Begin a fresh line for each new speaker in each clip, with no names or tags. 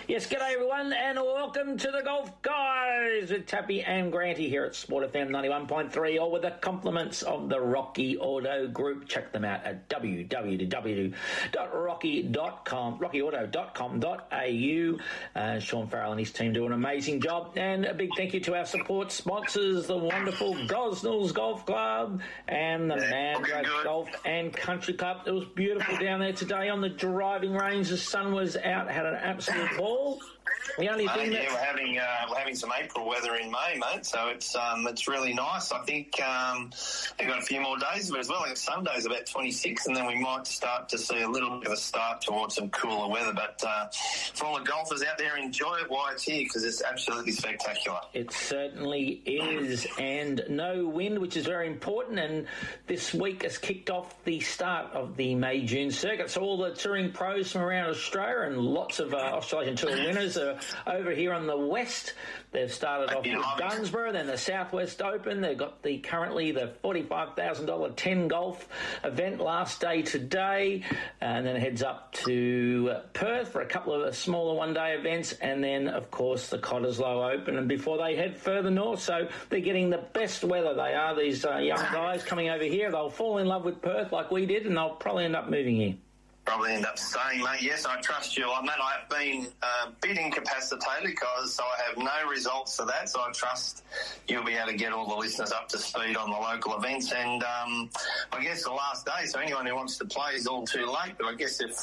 Yes, g'day everyone, and welcome to the Golf Guys with Tappy and Granty here at Sport FM 91.3, all with the compliments of the Rocky Auto Group. Check them out at www.rockyauto.com.au. Sean Farrell and his team do an amazing job, and a big thank you to our support sponsors, the wonderful Gosnells Golf Club and the Mandurah Golf and Country Club. It was beautiful down there today on the driving range. The sun was out, had an absolute ball. The only thing
we're having some April weather in May, mate. So it's really nice. I think they've got a few more days of it as well. I think Sunday's about 26, and then we might start to see a little bit of a start towards some cooler weather. But for all the golfers out there, enjoy it while it's here because it's absolutely spectacular.
It certainly is, and no wind, which is very important. And this week has kicked off the start of the May-June circuit. So all the touring pros from around Australia and lots of Australian Tour winners are over here on the west. They've started off with Dunsborough, then the Southwest Open. They've got currently the $45,000 10 golf event last day today, and then it heads up to Perth for a couple of smaller one-day events, and then, of course, the Cottesloe Open, and before they head further north. So they're getting the best weather. They are, these young guys coming over here. They'll fall in love with Perth like we did, and they'll probably end up moving here.
Probably end up staying, mate. Yes, I trust you. Mate, I have been a bit incapacitated because I have no results for that, so I trust you'll be able to get all the listeners up to speed on the local events. And I guess the last day, so anyone who wants to play is all too late, but I guess if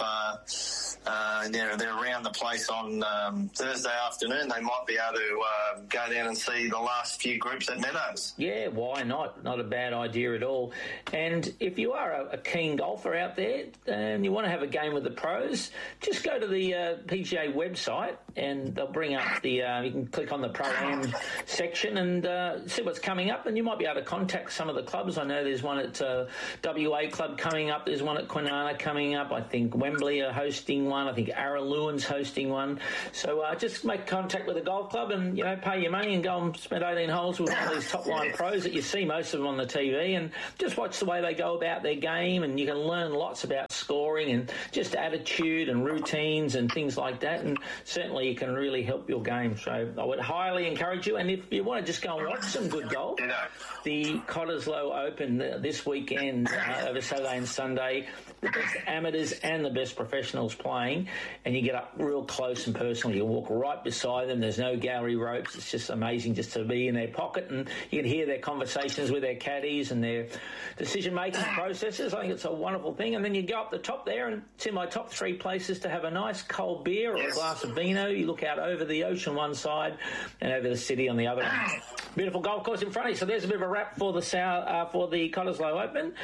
they're around the place on Thursday afternoon, they might be able to go down and see the last few groups at Meadows.
Yeah, why not? Not a bad idea at all. And if you are a keen golfer out there and you want to have a game with the pros, just go to the PGA website and they'll bring up the you can click on the Pro-Am section and see what's coming up, and you might be able to contact some of the clubs. I know there's one at WA Club coming up, there's one at Kwinana coming up, I think Wembley are hosting one, I think Araluen hosting one. So just make contact with the golf club and, pay your money and go and spend 18 holes with one of these top line pros that you see most of them on the TV, and just watch the way they go about their game, and you can learn lots about scoring and just attitude and routines and things like that, and certainly it can really help your game. So I would highly encourage you, and if you want to just go and watch some good golf, the Cottesloe Open this weekend over Saturday and Sunday, the best amateurs and the best professionals playing, and you get up real close and personal. You walk right beside them, there's no gallery ropes, it's just amazing just to be in their pocket, and you can hear their conversations with their caddies and their decision-making processes. I think it's a wonderful thing. And then you go up the top there, and it's in my top three places to have a nice cold beer or a glass of vino. You look out over the ocean one side and over the city on the other. Beautiful golf course in front of you. So there's a bit of a wrap for the Cottesloe Open.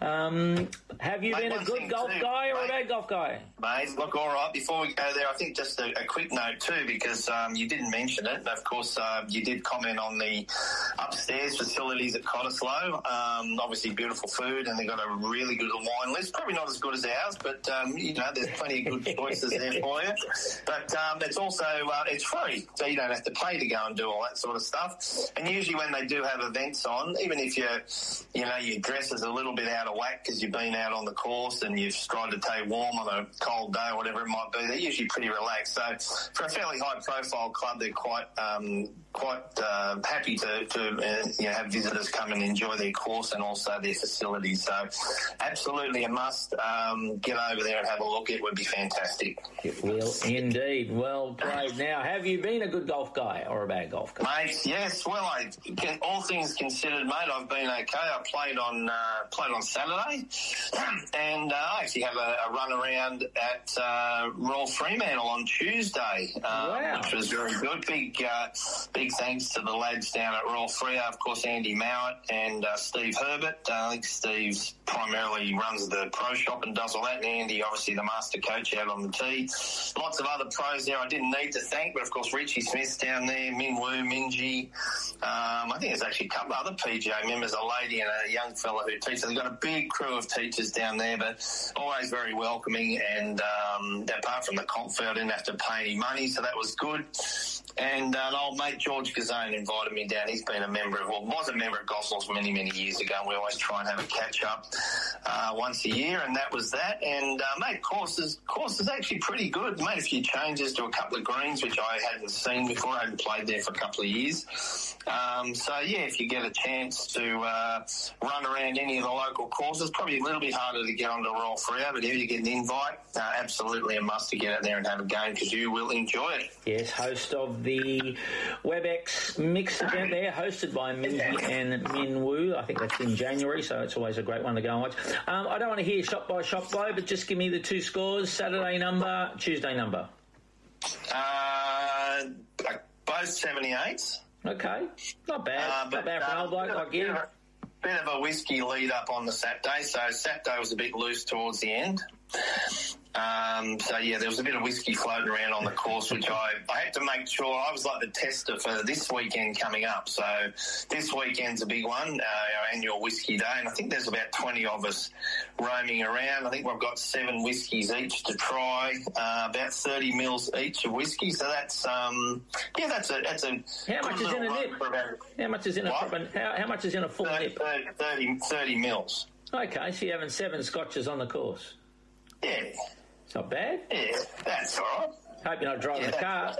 Have you been a good golf guy or a bad golf guy?
Mate, look, all right. Before we go there, I think just a quick note too, because you didn't mention it. Of course, you did comment on the upstairs facilities at Cottesloe. Obviously, beautiful food, and they've got a really good wine list. Probably not as good as ours, but there's plenty of good choices there for you. But it's also it's free, so you don't have to pay to go and do all that sort of stuff. And usually when they do have events on, even if your dress is a little bit out of whack because you've been out on the course and you've tried to stay warm on a cold day or whatever it might be, they're usually pretty relaxed. So for a fairly high-profile club, they're quite happy to have visitors come and enjoy their course and also their facilities. So absolutely a must. Get over there and have a look. It would be fantastic.
It will indeed. Well played. Now, have you been a good golf guy or a bad golf guy?
Mate, yes. Well, all things considered, mate, I've been okay. I played on Saturday, and I actually have a run around at Royal Fremantle on Tuesday, which was very good. Big thanks to the lads down at Royal Freo, of course, Andy Mowat and Steve Herbert. I think Steve's primarily runs the pro shop and does all that, and Andy, obviously, the master coach out on the tee. Lots of other pros there I didn't need to thank, but of course Richie Smith's down there, Minwoo, Minji. I think there's actually a couple of other PGA members, a lady and a young fella who teaches. They've got a big crew of teachers down there, but always very welcoming. And apart from the comp fee, I didn't have to pay any money, so that was good. And old mate George Gazone invited me down. He's been was a member of Gosling's many, many years ago, and we always try and have a catch-up once a year, and that was that. And, mate, course is actually pretty good. Made a few changes to a couple of greens, which I hadn't seen before. I hadn't played there for a couple of years. If you get a chance to run around any of the local courses, probably a little bit harder to get onto Royal Freo, but if you get an invite, absolutely a must to get out there and have a game because you will enjoy it.
Yes, host of the WebEx Mix event there, hosted by Minji and Min Woo. I think that's in January, so it's always a great one to go and watch. I don't want to hear shot by shot blow, but just give me the two scores, Saturday number, Tuesday number.
Both 78s.
Okay, not bad. Not bad for an old bloke like you.
Bit of a whiskey lead up on the Saturday, so Saturday was a bit loose towards the end. There was a bit of whiskey floating around on the course, which I had to make sure. I was like the tester for this weekend coming up. So this weekend's a big one, our annual whiskey day, and I think there's about 20 of us roaming around. I think we've got 7 whiskies each to try, about 30 mils each of whiskey. So that's that's a
how much is in a nip? How much is in a how much is in a full nip?
30 mils.
Okay, so you're having 7 scotches on the course.
Yeah.
It's not bad.
Yeah, that's all right.
Hope you're not driving the car.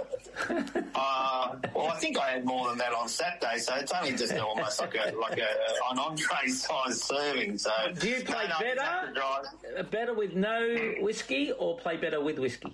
I think I had more than that on Saturday, so it's only just almost like an entree-sized serving. So
do you play better with no whiskey or play better with whiskey?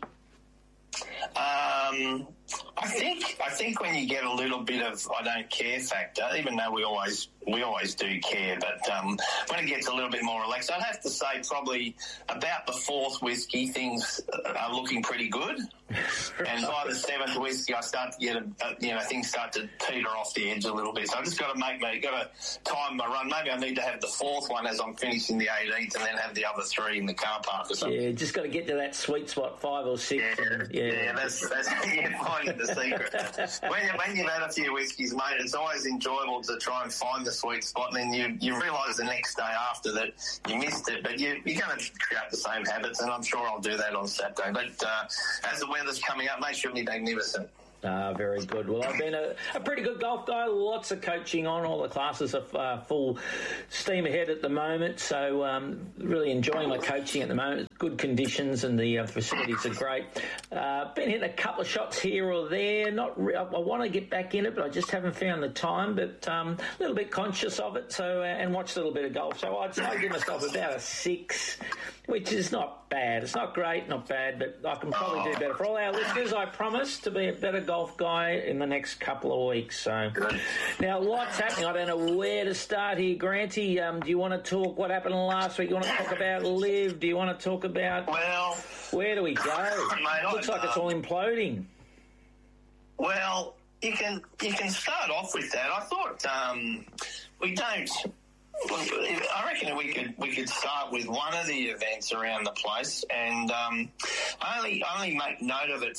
I think when you get a little bit of I don't care factor, even though we always do care, but when it gets a little bit more relaxed, I'd have to say probably about the 4th whiskey things are looking pretty good. Right. And by the 7th whiskey, I start to get things start to teeter off the edge a little bit. So I just got to time my run. Maybe I need to have the 4th one as I'm finishing the 18th, and then have the other 3 in the car park or something. Yeah,
just got to get to that sweet spot 5 or 6.
That's finding the secret. When you've had a few whiskies, mate, it's always enjoyable to try and find the sweet spot, and then you realise the next day after that you missed it, but you're going to create the same habits, and I'm sure I'll do that on Saturday. But as the weather's coming up, mate, should be magnificent.
Very good. Well, I've been a pretty good golf guy. Lots of coaching on. All the classes are full steam ahead at the moment. So really enjoying my coaching at the moment. Good conditions and the facilities are great. Been hitting a couple of shots here or there. I want to get back in it, but I just haven't found the time. But a little bit conscious of it. So and watch a little bit of golf. So I'd give myself about a 6, which is not bad. It's not great, not bad, but I can probably do better. For all our listeners, I promise to be a better golf guy in the next couple of weeks. So now lots happening. I don't know where to start here. Granty, do you want to talk what happened last week? You want to talk about Liv? Do you want to talk about where do we go? Mate, looks like it's all imploding.
Well, you can start off with that. I thought we don't. I reckon we could start with one of the events around the place, and I only make note of it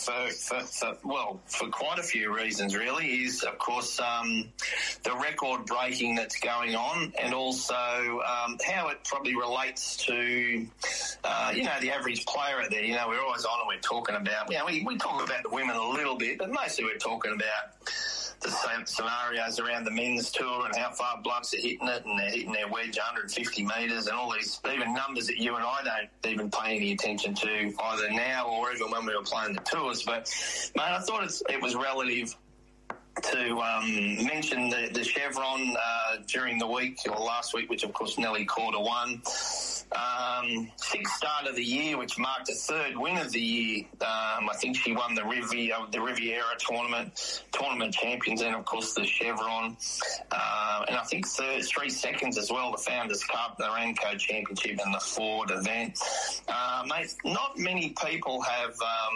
for quite a few reasons. Really, is of course the record breaking that's going on, and also how it probably relates to the average player out there. We're always on and we're talking about we talk about the women a little bit, but mostly we're talking about the same scenarios around the men's tour and how far blokes are hitting it, and they're hitting their wedge 150 metres, and all these even numbers that you and I don't even pay any attention to either now or even when we were playing the tours. But, mate, I thought it was relative to mention the Chevron during the week or last week, which of course Nelly Corder won. 6th start of the year, which marked a 3rd win of the year. I think she won the Riviera tournament champions, and of course the Chevron, and I think 3 seconds as well, the Founders Cup, the Aramco Championship, and the Ford event. Mate, not many people have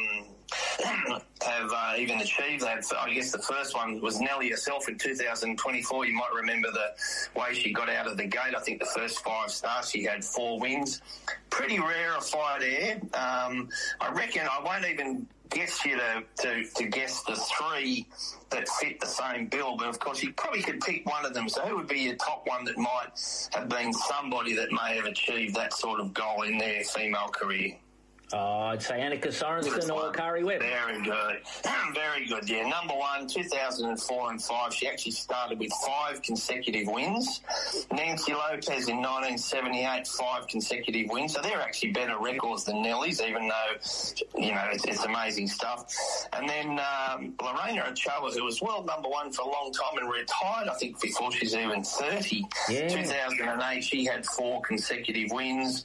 even achieved that. I guess the first one was Nelly herself in 2024. You might remember the way she got out of the gate. I think the first 5 starts she had 4 wins. Pretty rarefied air. I reckon I won't even guess you to guess the 3 that fit the same bill, but of course you probably could pick one of them. So who would be your top one that might have been somebody that may have achieved that sort of goal in their female career?
I'd say Annika Sorensen or Kari Webb.
Very good. Very good, yeah. Number one, 2004 and 5. She actually started with 5 consecutive wins. Nancy Lopez in 1978, 5 consecutive wins. So they're actually better records than Nellie's, even though, you know, it's amazing stuff. And then Lorena Ochoa, who was world number one for a long time and retired, I think, before she's even 30. Yeah. 2008, she had 4 consecutive wins.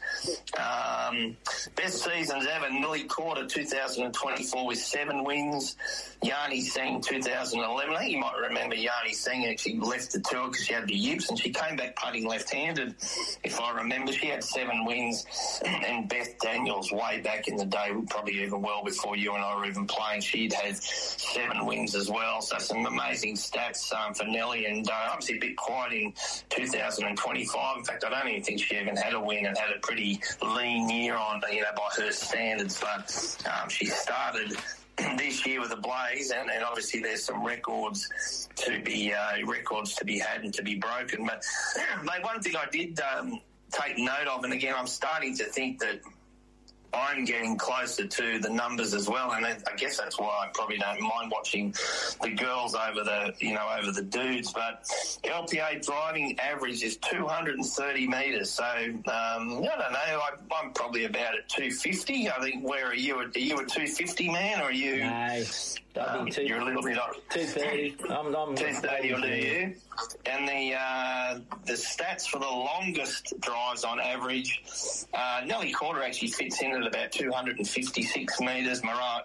Best seasons ever, Millie Corder, 2024 with 7 wins. Yarni Singh, 2011. I think you might remember Yarni Singh actually left the tour because she had the yips and she came back putting left-handed, if I remember. She had 7 wins. And Beth Daniels, way back in the day, probably even well before you and I were even playing, she'd had 7 wins as well. So some amazing stats for Nellie, and obviously a bit quiet in 2025. In fact, I don't even think she even had a win and had a pretty lean year on, you know, by her standards. But she started this year with a blaze, and obviously there's some records to be had and to be broken. But mate, one thing I did take note of, and again, I'm starting to think that I'm getting closer to the numbers as well, and I guess that's why I probably don't mind watching the girls over the dudes. But LPA driving average is 230 metres, so I don't know. I'm probably about at 250. I think. Where are you? Are you a 250 man, or are you?
No.
You're a little bit up.
230. I'm
230 will do you. And the stats for the longest drives on average, Nellie Corder actually fits in at about 256 metres.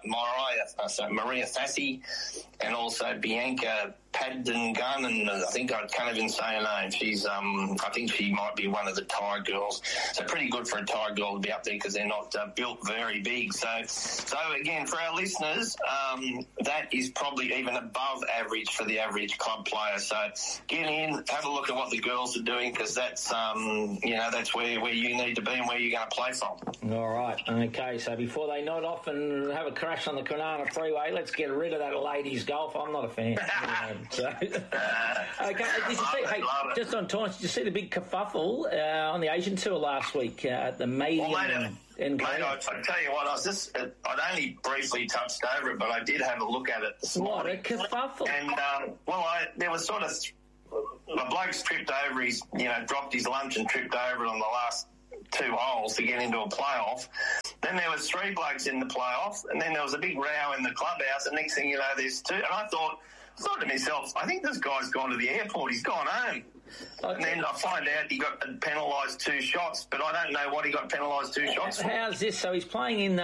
Maria Fassi, and also Bianca Padden-Gunn, and I think I can't even say her name. She's, I think she might be one of the Thai girls. So pretty good for a Thai girl to be up there because they're not built very big. So again, for our listeners, that is probably even above average for the average club player. So get in, have a look at what the girls are doing, because that's, that's where you need to be and where you're going to play from.
All right. Okay, so before they nod off and have a crash on the Kwinana Freeway, let's get rid of that ladies' golf. I'm not a fan. So, okay, did you see, just on time, did you see the big kerfuffle on the Asian Tour last week at the Maiden?
Mate, I tell you what, I'd only briefly touched over it, but I did have a look at it this morning.
What a kerfuffle.
And, there was sort of, the bloke's tripped over dropped his lunch and tripped over it on the last 2 holes to get into a playoff. Then there was 3 blokes in the playoff, and then there was a big row in the clubhouse, and next thing you know, there's 2. And I thought to myself, I think this guy's gone to the airport. He's gone home. Okay. And then I find out he got penalised 2 shots, but I don't know what he got penalised 2 shots for.
How's this? So he's playing in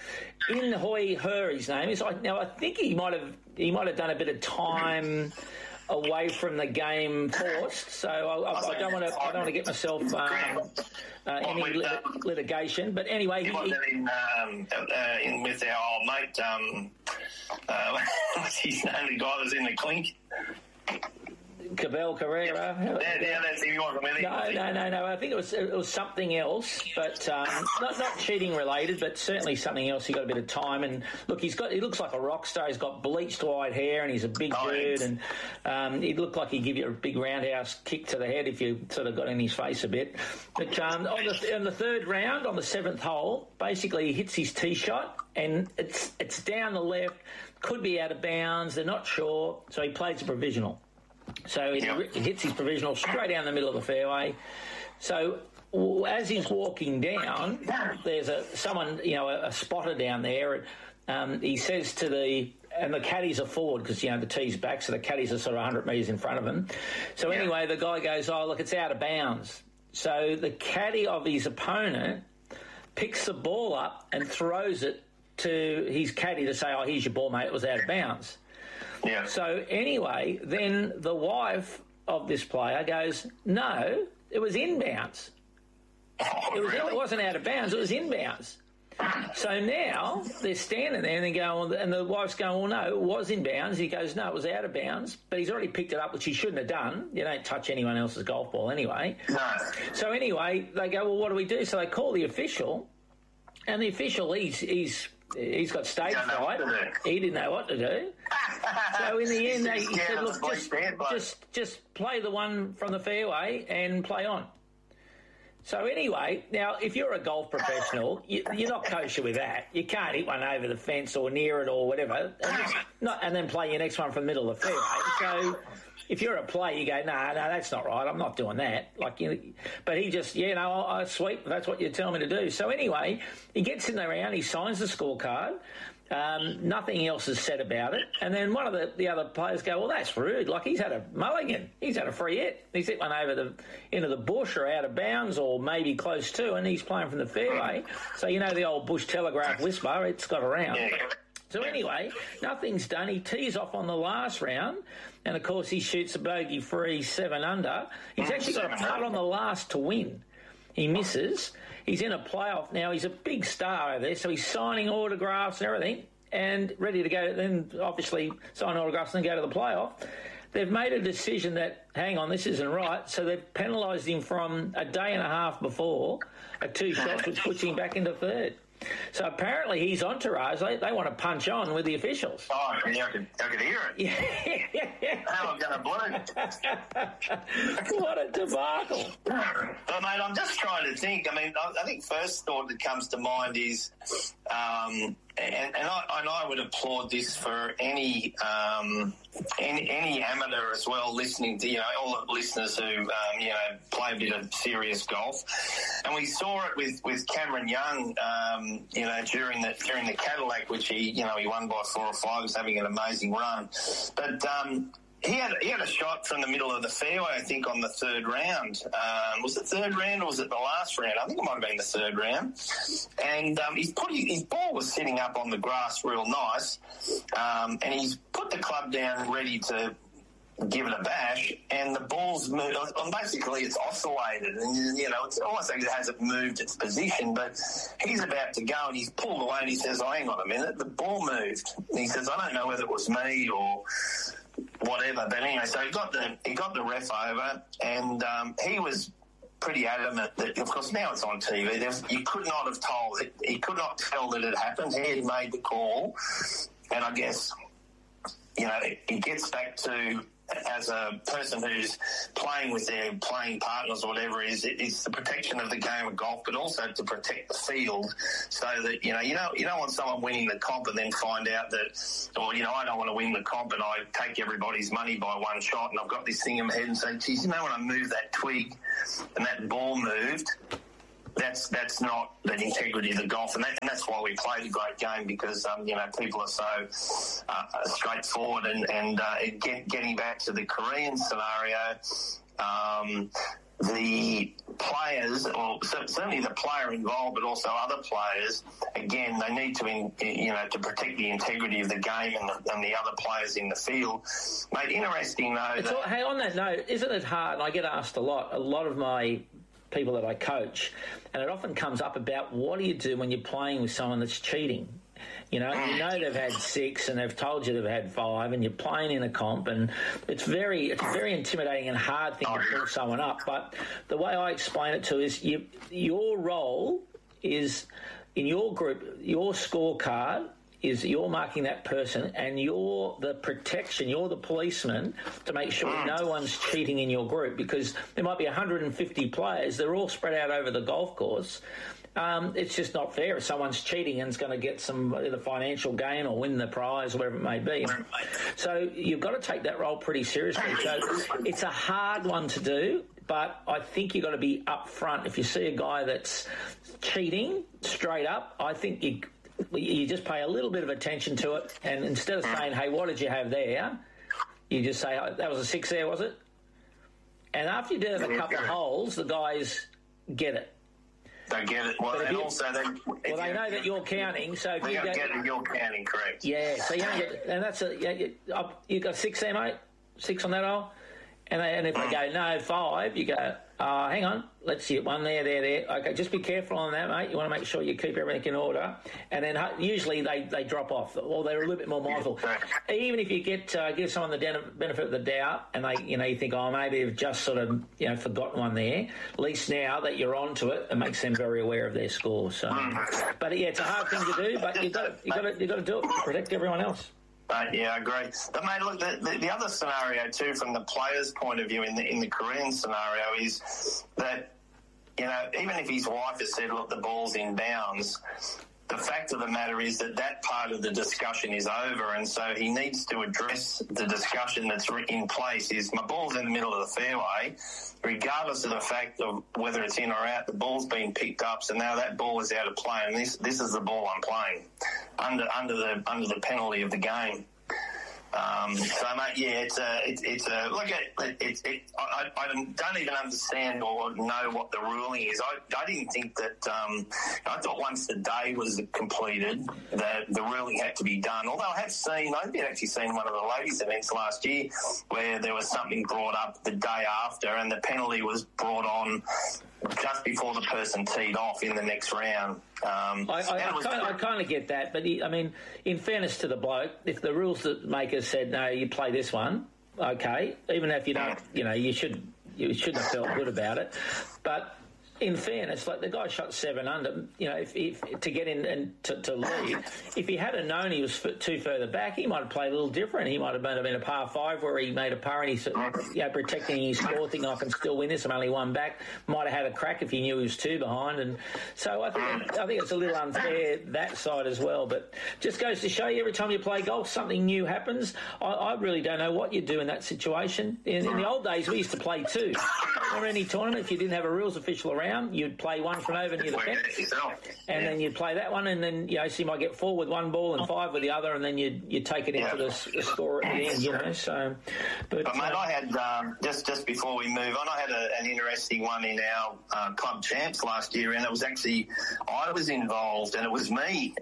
Hoi Her, his name is. Now I think he might have done a bit of time away from the game forced. So I don't want to get myself any litigation. But anyway,
he wasn't in with our old mate. What's his name? The guy that was in the clink.
Cabell Carrera.
Yeah, that's him.
No. I think it was something else, but not cheating related, but certainly something else. He got a bit of time, and look, he looks like a rock star. He's got bleached white hair, and he's a big dude, and he'd look like he'd give you a big roundhouse kick to the head if you sort of got in his face a bit. But on the third round, on the 7th hole, basically he hits his tee shot, and it's down the left, could be out of bounds. They're not sure, so he plays a provisional. So he hits his provisional straight down the middle of the fairway. So as he's walking down, there's a spotter down there. He says and the caddies are forward because, the tee's back, so the caddies are sort of 100 metres in front of him. So anyway, the guy goes, oh, look, it's out of bounds. So the caddy of his opponent picks the ball up and throws it to his caddy to say, oh, here's your ball, mate, it was out of bounds.
Yeah.
So anyway, then the wife of this player goes, no, it was inbounds. It wasn't out of bounds, it was inbounds. So now they're standing there and the wife's going, well, no, it was inbounds. He goes, no, it was out of bounds, but he's already picked it up, which he shouldn't have done. You don't touch anyone else's golf ball anyway.
No.
So anyway, they go, well, what do we do? So they call the official, and the official, he's got stage fright. He didn't know what to do. So in the end, he said, look, just play the one from the fairway and play on. So anyway, now if you're a golf professional, you're not kosher with that. You can't hit one over the fence or near it or whatever, and then play your next one from the middle of the fairway. So if you're a player, you go, no, that's not right. I'm not doing that. But he just, sweet, that's what you tell me to do. So anyway, he gets in the round, he signs the scorecard. Nothing else is said about it. And then one of the other players go, well, that's rude. He's had a mulligan. He's had a free hit. He's hit one into the bush or out of bounds or maybe close to, and he's playing from the fairway. So, the old bush telegraph whisper, it's got around. Yeah. So anyway, nothing's done. He tees off on the last round, and, of course, he shoots a bogey-free 7 under. He's actually got a putt on the last to win. He misses. He's in a playoff now. He's a big star over there, so he's signing autographs and everything and ready to go, then obviously sign autographs and then go to the playoff. They've made a decision that, hang on, this isn't right, so they've penalised him from a day and a half before at 2 shots, which puts him back into third. So apparently his entourage, they want to punch on with the officials.
Oh, yeah, I could hear it. Yeah. How am I going to blow?
What a debacle.
But, mate, I'm just trying to think. I think first thought that comes to mind is, and I would applaud this for any amateur as well, listening to, all the listeners who, play a bit of serious golf. And we saw it with Cameron Young, during the Cadillac, which he won by 4 or 5, was having an amazing run. But he had a shot from the middle of the fairway, I think, on the third round. Was it third round or was it the last round? I think it might have been the third round. And his ball was sitting up on the grass real nice, and he's put the club down ready to give it a bash, and the ball's moved. Basically, it's oscillated, and it's almost like it hasn't moved its position. But he's about to go, and he's pulled away, and he says, "Oh, hang on a minute, the ball moved." And he says, "I don't know whether it was me or whatever." But anyway, so he got the ref over, and he was pretty adamant that, of course, now it's on TV. You could not have told it. He could not tell that it happened. He had made the call, and I guess it gets back to, as a person who's playing with their playing partners or whatever, it's the protection of the game of golf, but also to protect the field, so that you don't want someone winning the comp and then find out that, or I don't want to win the comp and I take everybody's money by 1 shot, and I've got this thing in my head and say, geez, when I moved that twig and that ball moved, that's not the integrity of the golf, and that's why we played a great game, because people are so straightforward, and getting back to the Korean scenario, the players, or certainly the player involved, but also other players, again, they need to to protect the integrity of the game and the other players in the field. Mate, interesting though.
Hey, on that note, isn't it hard? I get asked a lot of my people that I coach, and it often comes up about, what do you do when you're playing with someone that's cheating? You know they've had 6 and they've told you they've had 5, and you're playing in a comp, and it's a very intimidating and hard thing to pull someone up. But the way I explain it to is, your role is, in your group, your scorecard is you're marking that person, and you're the protection, you're the policeman to make sure no one's cheating in your group, because there might be 150 players, they're all spread out over the golf course. It's just not fair if someone's cheating and is going to get some either financial gain or win the prize or whatever it may be. So you've got to take that role pretty seriously. So it's a hard one to do, but I think you've got to be upfront. If you see a guy that's cheating straight up, I think you just pay a little bit of attention to it, and instead of saying, hey, what did you have there, you just say, oh, that was a 6 there, was it? And after you do have a couple of holes, the guys get it.
They get it. Well, and also they
know that you're counting. So if
they get it, you're counting, correct?
Yeah. So you don't get, and that's you got 6 there, mate. 6 on that hole, and if they go no 5, you go, hang on, let's see it, 1 there. Okay, just be careful on that, mate. You want to make sure you keep everything in order, and then usually they drop off, or they're a little bit more mindful. Even if you give someone the benefit of the doubt, and they, you think, oh, maybe they've just sort of, forgotten one there. At least now that you're onto it, it makes them very aware of their score. So, but yeah, it's a hard thing to do, but you got to do it to protect everyone else.
Yeah, I agree. But, mate, look, the other scenario, too, from the player's point of view in the Korean scenario is that, even if his wife has said, look, the ball's in bounds, the fact of the matter is that part of the discussion is over, and so he needs to address the discussion that's in place. Is my ball's in the middle of the fairway, regardless of the fact of whether it's in or out, the ball's been picked up, so now that ball is out of play, and this is the ball I'm playing under the penalty of the game. So, mate, yeah, I don't even understand or know what the ruling is. I didn't think that. I thought once the day was completed, that the ruling had to be done. Although I've actually seen one of the ladies' events last year where there was something brought up the day after, and the penalty was brought on just before the person teed off in the next round.
I kind of get that, but in fairness to the bloke, if the rules makers said no, you play this one, okay, even if you don't, you shouldn't have felt good about it, but. In fairness, like the guy shot 7 under, if to get in and to lead, if he had known he was too further back, he might have played a little different. He might have been a par 5 where he made a par and he's protecting his score, thinking I can still win this. I'm only 1 back. Might have had a crack if he knew he was 2 behind, and so I think it's a little unfair that side as well. But just goes to show you, every time you play golf, something new happens. I really don't know what you do in that situation. In the old days, we used to play 2. Or any tournament, if you didn't have a rules official around, you'd play one from over near the fence, and then you'd play that one, and then so you might get 4 with one ball and 5 with the other, and then you'd take it into the score at the end, So, but mate,
I had just before we move on, I had an interesting one in our club champs last year, and it was actually I was involved, and it was me.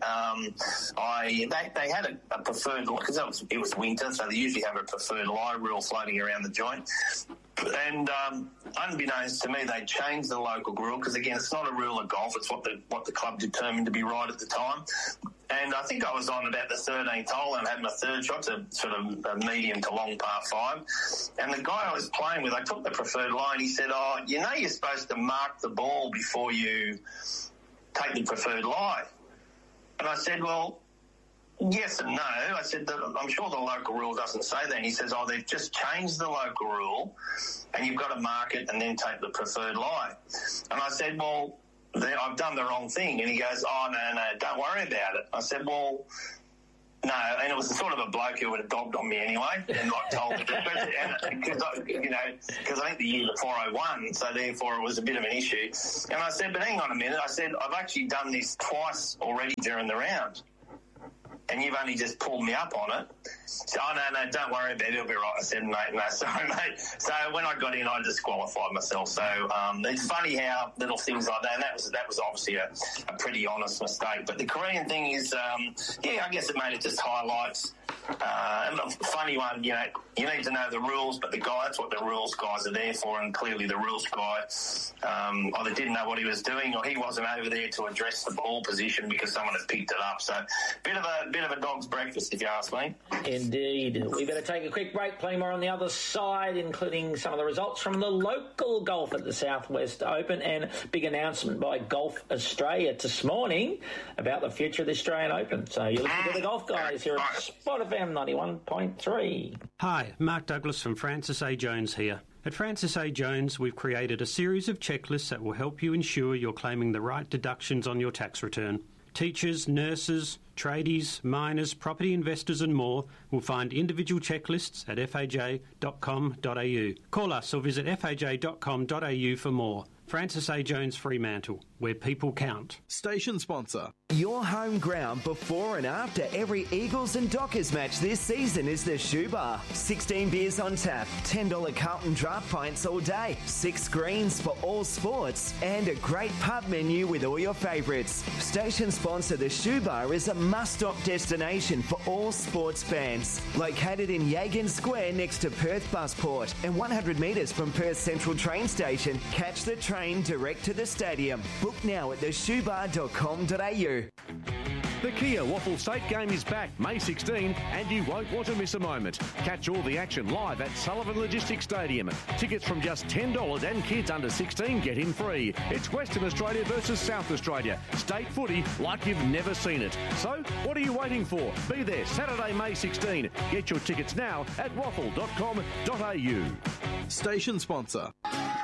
They had a preferred, because it was winter, so they usually have a preferred lie rule floating around the joint. And unbeknownst to me, they changed the local rule because, again, it's not a rule of golf. It's what the club determined to be right at the time. And I think I was on about the 13th hole and had my third shot to sort of a medium to long par 5. And the guy I was playing with, I took the preferred line. He said, you're supposed to mark the ball before you take the preferred lie. And I said, well, yes and no. I said, I'm sure the local rule doesn't say that. And he says, they've just changed the local rule and you've got to mark it and then take the preferred lie. And I said, well, I've done the wrong thing. And he goes, no, don't worry about it. I said, well, no. And it was sort of a bloke who would have dogged on me anyway and told me because I think the year before I won, so therefore it was a bit of an issue. And I said, but hang on a minute. I said, I've actually done this twice already during the round. And you've only just pulled me up on it. So, no, don't worry about it. It'll be right. I said, mate, no, sorry, mate. So when I got in, I disqualified myself. So it's funny how little things like that, and that was obviously a pretty honest mistake. But the Korean thing is, I guess it just highlights a funny one, you need to know the rules, but that's what the rules guys are there for, and clearly the rules guy either didn't know what he was doing or he wasn't over there to address the ball position because someone had picked it up. So bit of a dog's breakfast, if you ask me.
Indeed. We better take a quick break. Plenty more on the other side, including some of the results from the local golf at the Southwest Open and big announcement by Golf Australia this morning about the future of the Australian Open. So you're listening to the Golf Guys here at Spot FM 91.3.
Hi, Mark Douglas from Francis A. Jones here. At Francis A. Jones, we've created a series of checklists that will help you ensure you're claiming the right deductions on your tax return. Teachers, nurses, tradies, miners, property investors and more will find individual checklists at faj.com.au. Call us or visit faj.com.au for more. Francis A. Jones Fremantle, where people count.
Station sponsor.
Your home ground before and after every Eagles and Dockers match this season is the Shoe Bar. 16 beers on tap, $10 Carlton draft pints all day, 6 screens for all sports, and a great pub menu with all your favourites. Station sponsor The Shoe Bar is a must-stop destination for all sports fans. Located in Yagan Square next to Perth Busport and 100 metres from Perth Central train station, catch the train direct to the stadium. Book now at theshoebar.com.au.
The Kia Waffle State game is back May 16 and you won't want to miss a moment. Catch all the action live at Sullivan Logistics Stadium. Tickets from just $10 and kids under 16 get in free. It's Western Australia versus South Australia. State footy like you've never seen it. So, what are you waiting for? Be there Saturday, May 16. Get your tickets now at waffle.com.au. Station sponsor.